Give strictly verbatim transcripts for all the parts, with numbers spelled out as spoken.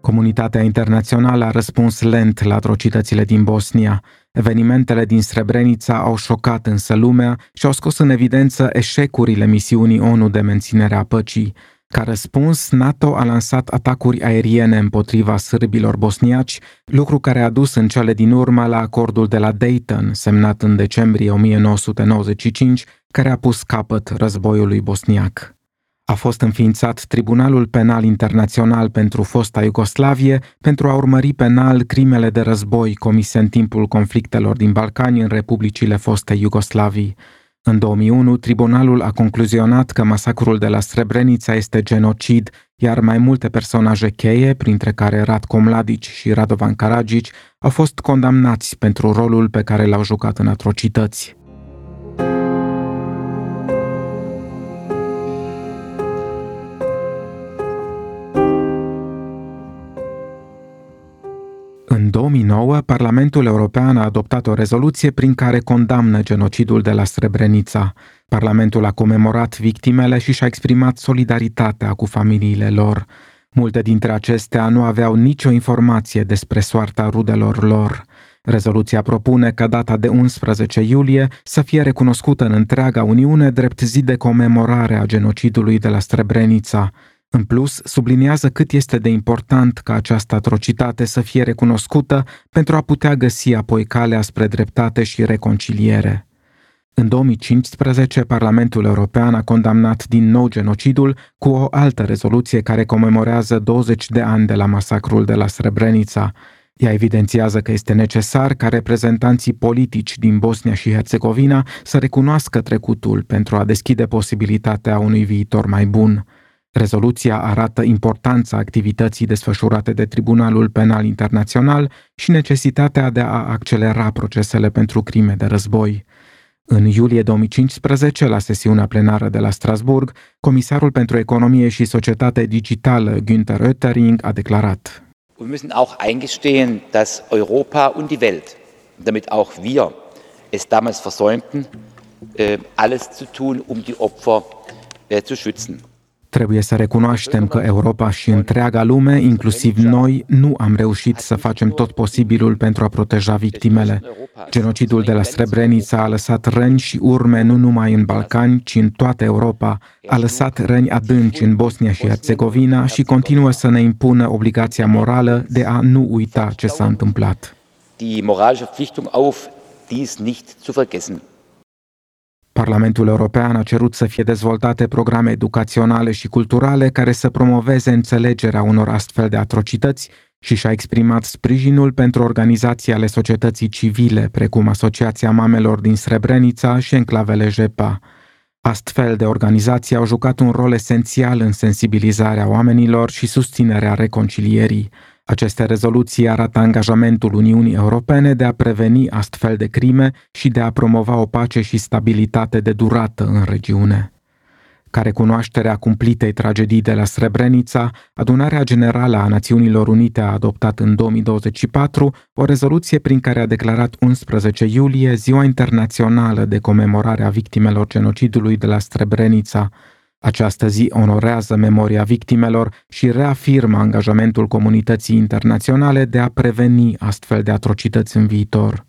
Comunitatea internațională a răspuns lent la atrocitățile din Bosnia. Evenimentele din Srebrenica au șocat însă lumea și au scos în evidență eșecurile misiunii O N U de menținere a păcii. Ca răspuns, NATO a lansat atacuri aeriene împotriva sârbilor bosniaci, lucru care a dus în cele din urmă la acordul de la Dayton, semnat în decembrie o mie nouă sute nouăzeci și cinci, care a pus capăt războiului bosniac. A fost înființat Tribunalul Penal Internațional pentru fosta Iugoslavie pentru a urmări penal crimele de război comise în timpul conflictelor din Balcani în republicile foste Iugoslavii. În două mii unu, tribunalul a concluzionat că masacrul de la Srebrenica este genocid, iar mai multe personaje cheie, printre care Ratko Mladic și Radovan Karadzic, au fost condamnați pentru rolul pe care l-au jucat în atrocități. În două mii nouă, Parlamentul European a adoptat o rezoluție prin care condamnă genocidul de la Srebrenica. Parlamentul a comemorat victimele și și-a exprimat solidaritatea cu familiile lor. Multe dintre acestea nu aveau nicio informație despre soarta rudelor lor. Rezoluția propune ca data de unsprezece iulie să fie recunoscută în întreaga Uniune drept zi de comemorare a genocidului de la Srebrenica. În plus, subliniază cât este de important ca această atrocitate să fie recunoscută pentru a putea găsi apoi calea spre dreptate și reconciliere. În două mii cincisprezece, Parlamentul European a condamnat din nou genocidul cu o altă rezoluție care comemorează douăzeci de ani de la masacrul de la Srebrenica. Ea evidențiază că este necesar ca reprezentanții politici din Bosnia și Herțegovina să recunoască trecutul pentru a deschide posibilitatea unui viitor mai bun. Rezoluția arată importanța activității desfășurate de Tribunalul Penal Internațional și necesitatea de a accelera procesele pentru crime de război. În iulie două mii cincisprezece, la sesiunea plenară de la Strasburg, Comisarul pentru Economie și Societate Digitală, Günther Oetting, a declarat: Wir müssen auch eingestehen, dass Europa und die Welt, damit auch wir es damals versäumten, alles zu tun, um die Opfer zu schützen. Trebuie să recunoaștem că Europa și întreaga lume, inclusiv noi, nu am reușit să facem tot posibilul pentru a proteja victimele. Genocidul de la Srebrenica a lăsat răni și urme nu numai în Balcani, ci în toată Europa, a lăsat răni adânci în Bosnia și Herțegovina și continuă să ne impună obligația morală de a nu uita ce s-a întâmplat. Die moralische Verpflichtung auf, dies nicht zu vergessen. Parlamentul European a cerut să fie dezvoltate programe educaționale și culturale care să promoveze înțelegerea unor astfel de atrocități și și-a exprimat sprijinul pentru organizații ale societății civile, precum Asociația Mamelor din Srebrenica și Enclavele Jepa. Astfel de organizații au jucat un rol esențial în sensibilizarea oamenilor și susținerea reconcilierii. Aceste rezoluții arată angajamentul Uniunii Europene de a preveni astfel de crime și de a promova o pace și stabilitate de durată în regiune. Ca recunoaștere a cumplitei tragedii de la Srebrenica, Adunarea Generală a Națiunilor Unite a adoptat în două mii douăzeci și patru o rezoluție prin care a declarat unsprezece iulie Ziua Internațională de Comemorare a Victimelor Genocidului de la Srebrenica. Această zi onorează memoria victimelor și reafirmă angajamentul comunității internaționale de a preveni astfel de atrocități în viitor.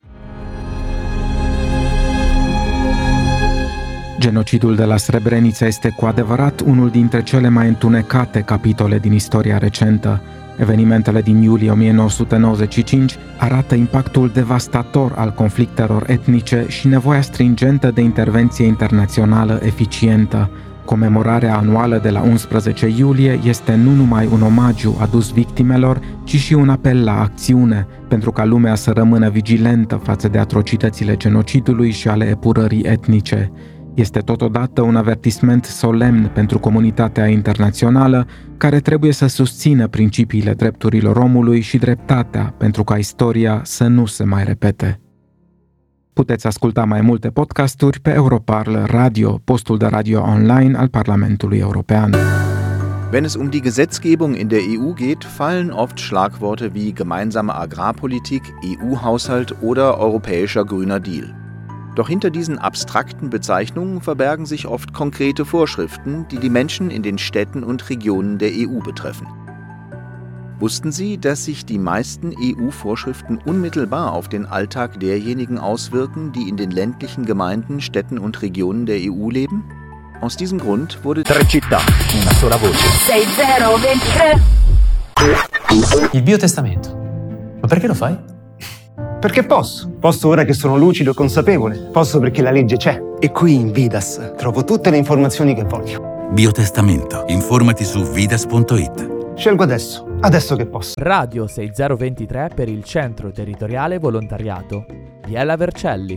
Genocidul de la Srebrenica este cu adevărat unul dintre cele mai întunecate capitole din istoria recentă. Evenimentele din iulie o mie nouă sute nouăzeci și cinci arată impactul devastator al conflictelor etnice și nevoia stringentă de intervenție internațională eficientă. Comemorarea anuală de la unsprezece iulie este nu numai un omagiu adus victimelor, ci și un apel la acțiune, pentru ca lumea să rămână vigilentă față de atrocitățile genocidului și ale epurării etnice. Este totodată un avertisment solemn pentru comunitatea internațională, care trebuie să susțină principiile drepturilor omului și dreptatea pentru ca istoria să nu se mai repete. Puteți asculta mai multe podcasturi pe Europarl Radio, postul de radio online al Parlamentului European. Wenn es um die Gesetzgebung in der E U geht, fallen oft Schlagworte wie gemeinsame Agrarpolitik, E U-Haushalt oder europäischer Grüner Deal. Doch hinter diesen abstrakten Bezeichnungen verbergen sich oft konkrete Vorschriften, die die Menschen in den Städten und Regionen der E U betreffen. Wussten Sie, dass sich die meisten E U-Vorschriften unmittelbar auf den Alltag derjenigen auswirken, die in den ländlichen Gemeinden, Städten und Regionen der E U leben? Aus diesem Grund wurde Tre città, una sola voce. sei zero ventitré. Il biotestamento. Ma perché lo fai? Perché posso. Posso ora che sono lucido e consapevole. Posso perché la legge c'è. E qui in Vidas trovo tutte le informazioni che voglio. Biotestamento. Informati su vidas punto it. Scelgo adesso, adesso che posso. Radio sei zero ventitré per il Centro Territoriale Volontariato. Biella Vercelli.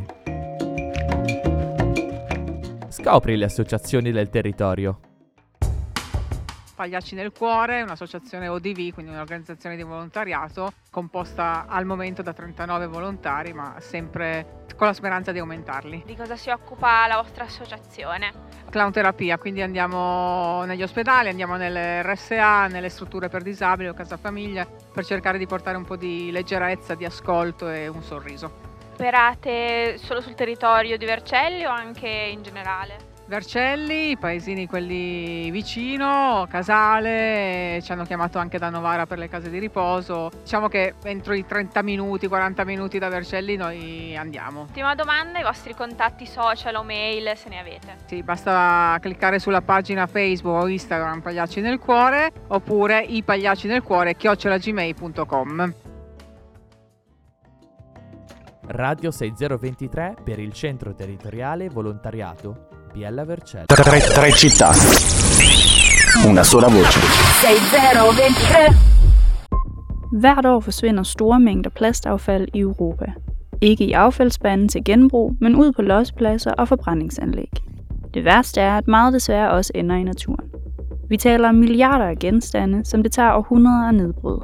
Scopri le associazioni del territorio. Pagliacci nel Cuore, un'associazione O D V, quindi un'organizzazione di volontariato composta al momento da trentanove volontari, ma sempre con la speranza di aumentarli. Di cosa si occupa la vostra associazione? Clown terapia, quindi andiamo negli ospedali, andiamo nelle R S A, nelle strutture per disabili o casa famiglia per cercare di portare un po' di leggerezza, di ascolto e un sorriso. Operate solo sul territorio di Vercelli o anche in generale? Vercelli, i paesini quelli vicino, Casale, ci hanno chiamato anche da Novara per le case di riposo. Diciamo che entro i trenta minuti, quaranta minuti da Vercelli noi andiamo. Ultima domanda, i vostri contatti social o mail se ne avete? Sì, basta cliccare sulla pagina Facebook o Instagram Pagliacci nel Cuore oppure i pagliacci nel cuore chiocciola gmail punto com. Radio sei zero ventitré per il Centro Territoriale Volontariato. Biella Vercelli. Tre, tre città, una sola voce. sei zero ventitré. Hvert år forsvinder store mængder plastaffald i Europa. Ikke i affaldsspande til genbrug, men ud på lossepladser og forbrændingsanlæg. Det værste er, at meget desværre også ender i naturen. Vi taler om milliarder af genstande, som det tager århundreder at nedbryde.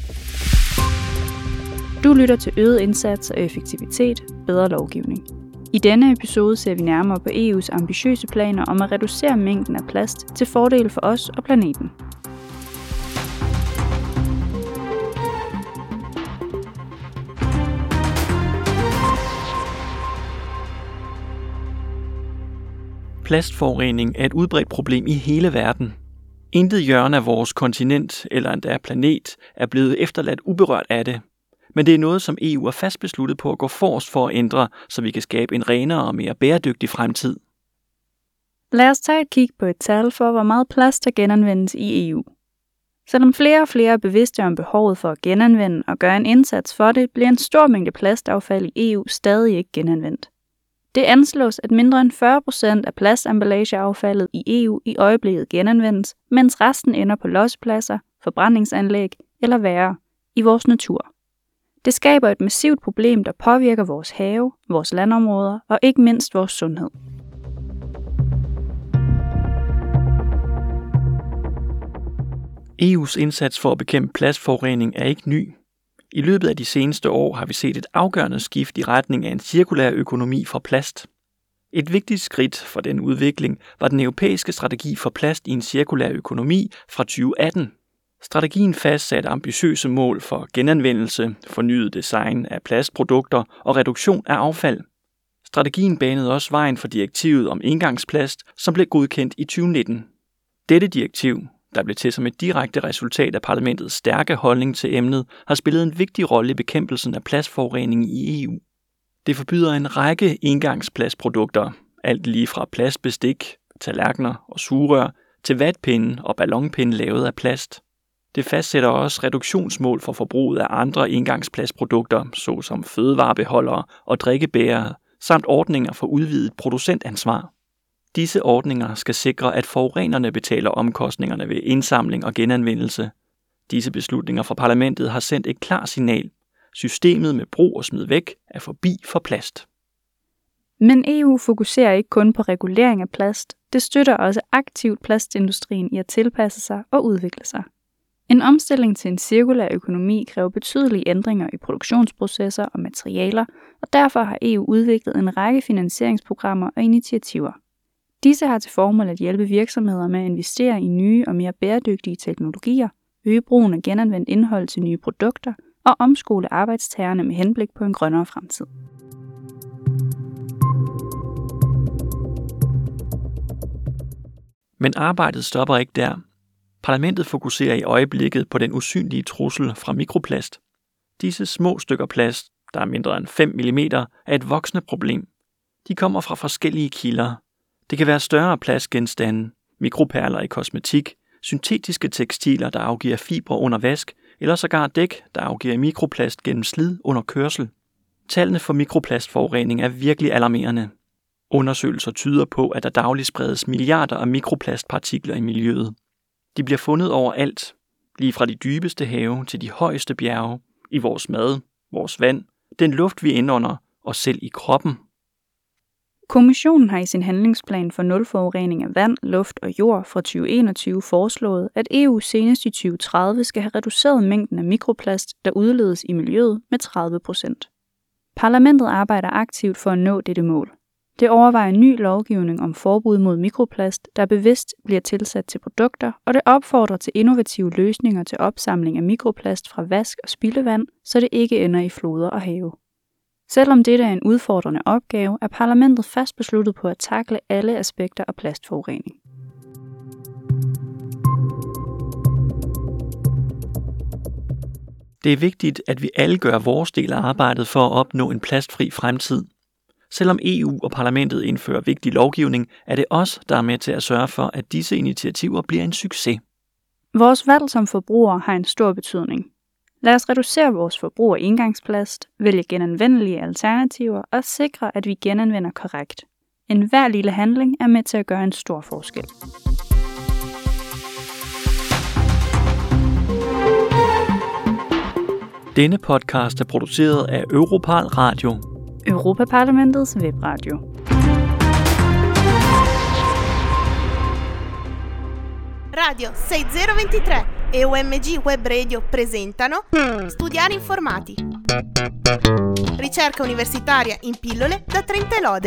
Du lytter til øget indsats og effektivitet, bedre lovgivning. I denne episode ser vi nærmere på E U's ambitiøse planer om at reducere mængden af plast til fordel for os og planeten. Plastforurening er et udbredt problem i hele verden. Intet hjørne af vores kontinent eller endda planet er blevet efterladt uberørt af det. Men det er noget, som E U er fast besluttet på at gå forrest for at ændre, så vi kan skabe en renere og mere bæredygtig fremtid. Lad os tage et kig på et tal for, hvor meget plast der genanvendes i E U. Selvom flere og flere er bevidste om behovet for at genanvende og gøre en indsats for det, bliver en stor mængde plastaffald i E U stadig ikke genanvendt. Det anslås, at mindre end fyrre procent af plastemballageaffaldet i E U i øjeblikket genanvendes, mens resten ender på lossepladser, forbrændingsanlæg eller værre, i vores natur. Det skaber et massivt problem, der påvirker vores have, vores landområder og ikke mindst vores sundhed. E U's indsats for at bekæmpe plastforurening er ikke ny. I løbet af de seneste år har vi set et afgørende skift i retning af en cirkulær økonomi for plast. Et vigtigt skridt for den udvikling var den europæiske strategi for plast i en cirkulær økonomi fra tyve atten. Strategien fastsatte ambitiøse mål for genanvendelse, fornyet design af plastprodukter og reduktion af affald. Strategien banede også vejen for direktivet om engangsplast, som blev godkendt i tyve nitten. Dette direktiv, der blev til som et direkte resultat af parlamentets stærke holdning til emnet, har spillet en vigtig rolle i bekæmpelsen af plastforurening i E U. Det forbyder en række engangsplastprodukter, alt lige fra plastbestik, tallerkener og sugerør, til vatpinde og ballonpinde lavet af plast. Det fastsætter også reduktionsmål for forbruget af andre engangsplastprodukter, såsom fødevarebeholdere og drikkebærere, samt ordninger for udvidet producentansvar. Disse ordninger skal sikre, at forurenerne betaler omkostningerne ved indsamling og genanvendelse. Disse beslutninger fra parlamentet har sendt et klart signal. Systemet med brug og smid væk er forbi for plast. Men E U fokuserer ikke kun på regulering af plast. Det støtter også aktivt plastindustrien i at tilpasse sig og udvikle sig. En omstilling til en cirkulær økonomi kræver betydelige ændringer i produktionsprocesser og materialer, og derfor har E U udviklet en række finansieringsprogrammer og initiativer. Disse har til formål at hjælpe virksomheder med at investere i nye og mere bæredygtige teknologier, øge brugen af genanvendt indhold til nye produkter og omskole arbejdstagerne med henblik på en grønnere fremtid. Men arbejdet stopper ikke der. Parlamentet fokuserer i øjeblikket på den usynlige trussel fra mikroplast. Disse små stykker plast, der er mindre end fem millimeter, er et voksende problem. De kommer fra forskellige kilder. Det kan være større plastgenstande, mikroperler i kosmetik, syntetiske tekstiler, der afgiver fibre under vask, eller sågar dæk, der afgiver mikroplast gennem slid under kørsel. Tallene for mikroplastforurening er virkelig alarmerende. Undersøgelser tyder på, at der dagligt spredes milliarder af mikroplastpartikler i miljøet. De bliver fundet overalt, lige fra de dybeste have til de højeste bjerge, i vores mad, vores vand, den luft vi indånder og selv i kroppen. Kommissionen har i sin handlingsplan for nulforurening af vand, luft og jord fra tyve enogtyve foreslået, at E U senest i tyve tredive skal have reduceret mængden af mikroplast, der udledes i miljøet med tredive procent. Parlamentet arbejder aktivt for at nå dette mål. Det overvejer ny lovgivning om forbud mod mikroplast, der bevidst bliver tilsat til produkter, og det opfordrer til innovative løsninger til opsamling af mikroplast fra vask og spildevand, så det ikke ender i floder og have. Selvom dette er en udfordrende opgave, er parlamentet fast besluttet på at takle alle aspekter af plastforurening. Det er vigtigt, at vi alle gør vores del af arbejdet for at opnå en plastfri fremtid. Selvom E U og parlamentet indfører vigtig lovgivning, er det os, der er med til at sørge for, at disse initiativer bliver en succes. Vores valg som forbrugere har en stor betydning. Lad os reducere vores forbrug af engangsplast, vælge genanvendelige alternativer og sikre, at vi genanvender korrekt. En hver lille handling er med til at gøre en stor forskel. Denne podcast er produceret af Europal Radio. Europaparlamentets webradio. Radio sei zero due tre e O M G Web Radio presentano Studiare informati. Ricerca universitaria in pillole da trenta lode.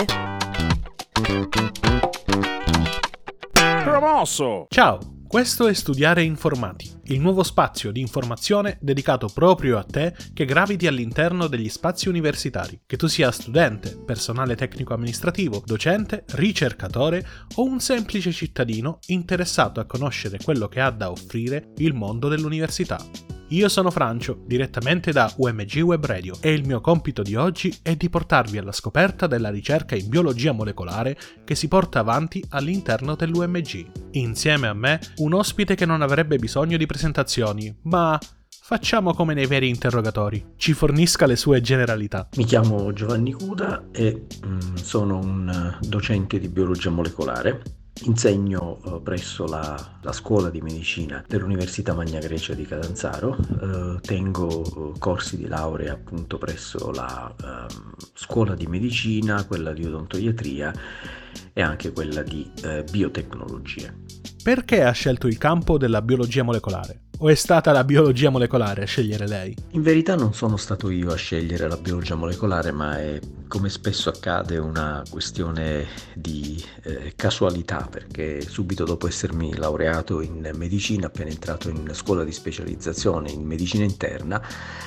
Promosso! Ciao, questo è Studiare informati, il nuovo spazio di informazione dedicato proprio a te che graviti all'interno degli spazi universitari, che tu sia studente, personale tecnico-amministrativo, docente, ricercatore o un semplice cittadino interessato a conoscere quello che ha da offrire il mondo dell'università. Io sono Francio, direttamente da U M G Web Radio, e il mio compito di oggi è di portarvi alla scoperta della ricerca in biologia molecolare che si porta avanti all'interno dell'U M G. Insieme a me, un ospite che non avrebbe bisogno di presentazioni, ma facciamo come nei veri interrogatori, ci fornisca le sue generalità. Mi chiamo Giovanni Cuda e mm, sono un docente di biologia molecolare. Insegno uh, presso la, la scuola di medicina dell'Università Magna Grecia di Catanzaro, uh, tengo uh, corsi di laurea appunto presso la uh, scuola di medicina, quella di odontoiatria e anche quella di uh, biotecnologie. Perché ha scelto il campo della biologia molecolare? O è stata la biologia molecolare a scegliere lei? In verità non sono stato io a scegliere la biologia molecolare, ma è, come spesso accade, una questione di eh, casualità, perché subito dopo essermi laureato in medicina, appena entrato in scuola di specializzazione in medicina interna,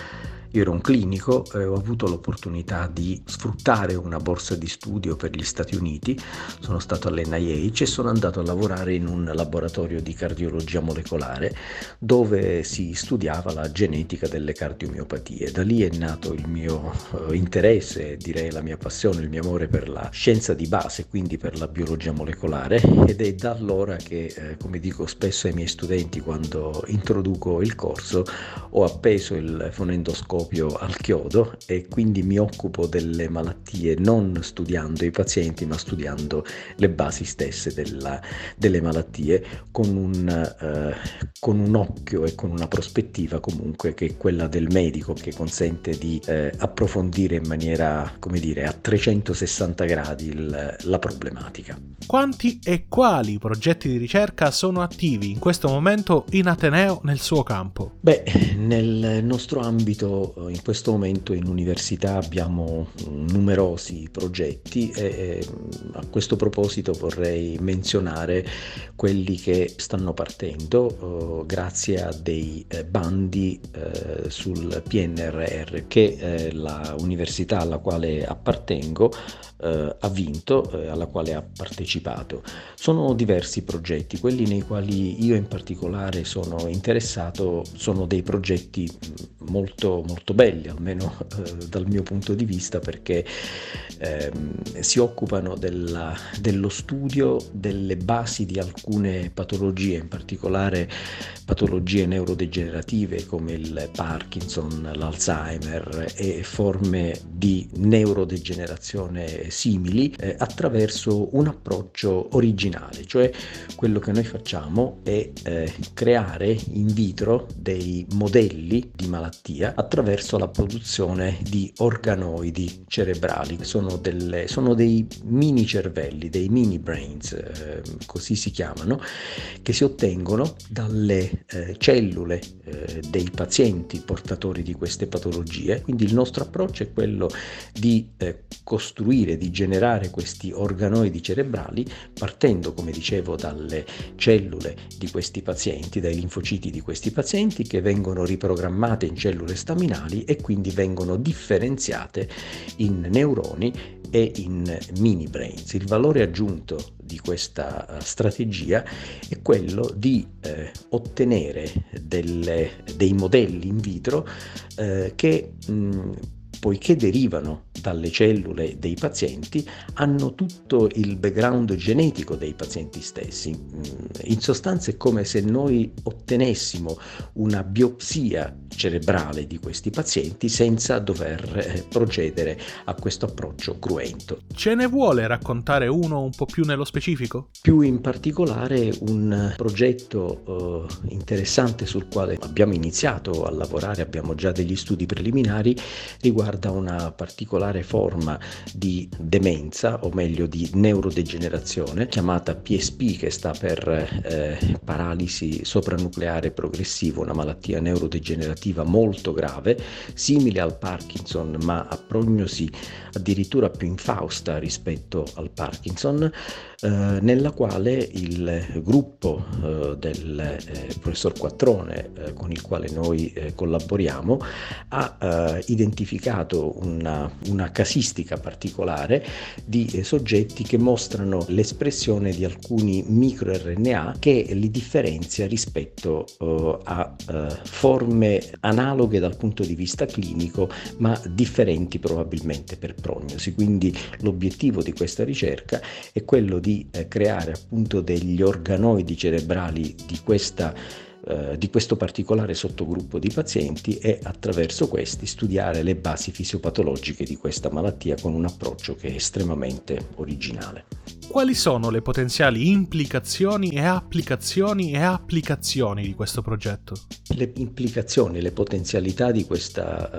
io ero un clinico e ho avuto l'opportunità di sfruttare una borsa di studio per gli Stati Uniti. Sono stato all'N I H e sono andato a lavorare in un laboratorio di cardiologia molecolare dove si studiava la genetica delle cardiomiopatie. Da lì è nato il mio uh, interesse, direi la mia passione, il mio amore per la scienza di base, quindi per la biologia molecolare, ed è da allora che, eh, come dico spesso ai miei studenti quando introduco il corso, ho appeso il fonendoscopio al chiodo e quindi mi occupo delle malattie non studiando i pazienti ma studiando le basi stesse della, delle malattie con un, eh, con un occhio e con una prospettiva comunque che è quella del medico, che consente di eh, approfondire in maniera, come dire, a trecentosessanta gradi il, la problematica. Quanti e quali progetti di ricerca sono attivi in questo momento in Ateneo nel suo campo? Beh, nel nostro ambito questo, in questo momento in università abbiamo numerosi progetti e a questo proposito vorrei menzionare quelli che stanno partendo eh, grazie a dei eh, bandi eh, sul P N R R che eh, la università alla quale appartengo eh, ha vinto, eh, alla quale ha partecipato. Sono diversi progetti, quelli nei quali io in particolare sono interessato sono dei progetti molto molto belli, almeno eh, dal mio punto di vista, perché ehm, si occupano della, dello studio delle basi di alcune patologie, in particolare patologie neurodegenerative come il Parkinson, l'Alzheimer e forme di neurodegenerazione simili, eh, attraverso un approccio originale, cioè quello che noi facciamo è eh, creare in vitro dei modelli di malattia attraverso la produzione di organoidi cerebrali. Sono, delle, sono dei mini cervelli, dei mini brains, eh, così si chiamano, che si ottengono dalle eh, cellule eh, dei pazienti portatori di queste patologie. Quindi il nostro approccio è quello di eh, costruire, di generare questi organoidi cerebrali partendo, come dicevo, dalle cellule di questi pazienti, dai linfociti di questi pazienti, che vengono riprogrammate in cellule staminali e quindi vengono differenziate in neuroni e in mini brains. Il valore aggiunto di questa uh, strategia è quello di eh, ottenere delle, dei modelli in vitro eh, che mh, poiché derivano dalle cellule dei pazienti, hanno tutto il background genetico dei pazienti stessi. In sostanza è come se noi ottenessimo una biopsia cerebrale di questi pazienti senza dover eh, procedere a questo approccio cruento. Ce ne vuole raccontare uno un po' più nello specifico? Più in particolare un progetto eh, interessante sul quale abbiamo iniziato a lavorare, abbiamo già degli studi preliminari, riguarda una particolare forma di demenza, o meglio di neurodegenerazione, chiamata P S P, che sta per eh, paralisi sopranucleare progressiva, una malattia neurodegenerativa molto grave, simile al Parkinson ma a prognosi addirittura più infausta rispetto al Parkinson, eh, nella quale il gruppo eh, del eh, professor Quattrone, eh, con il quale noi eh, collaboriamo, ha eh, identificato una, una casistica particolare di eh, soggetti che mostrano l'espressione di alcuni microR N A che li differenzia rispetto eh, a eh, forme analoghe dal punto di vista clinico, ma differenti probabilmente per prognosi. Quindi l'obiettivo di questa ricerca è quello di eh, creare appunto degli organoidi cerebrali di questa eh, di questo particolare sottogruppo di pazienti e attraverso questi studiare le basi fisiopatologiche di questa malattia con un approccio che è estremamente originale. Quali sono le potenziali implicazioni e applicazioni e applicazioni di questo progetto? Le implicazioni, le potenzialità di questa